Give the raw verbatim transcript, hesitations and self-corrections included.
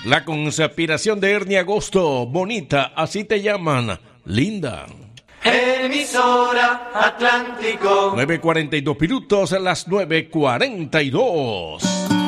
La conspiración de Ernie Agosto, bonita, así te llaman, linda. Emisora Atlántico. nueve cuarenta y dos minutos, a las nueve cuarenta y dos.